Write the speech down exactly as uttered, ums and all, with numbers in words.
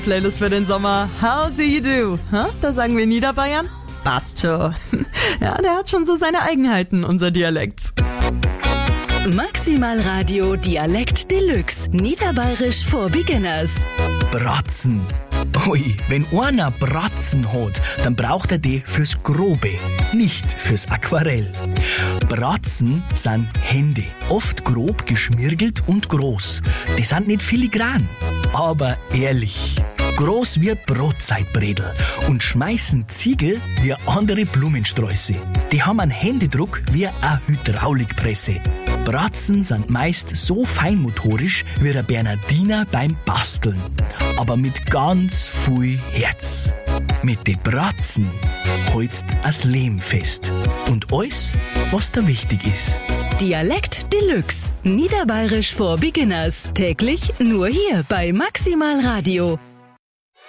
Playlist für den Sommer. How do you do? Ha? Da sagen wir Niederbayern. Passt schon. Ja, der hat schon so seine Eigenheiten, unser Dialekt. Maximal Radio Dialekt Deluxe. Niederbayerisch for Beginners. Bratzen. Ui, wenn einer Bratzen hat, dann braucht er die fürs Grobe, nicht fürs Aquarell. Bratzen sind Hände, oft grob geschmirgelt und groß. Die sind nicht filigran, aber ehrlich. Groß wie Brotzeitbredel und schmeißen Ziegel wie andere Blumensträuße. Die haben einen Händedruck wie eine Hydraulikpresse. Bratzen sind meist so feinmotorisch wie der Bernardiner beim Basteln, aber mit ganz viel Herz. Mit den Bratzen holst das Leben fest und alles, was da wichtig ist. Dialekt Deluxe. Niederbayerisch for Beginners. Täglich nur hier bei Maximal Radio.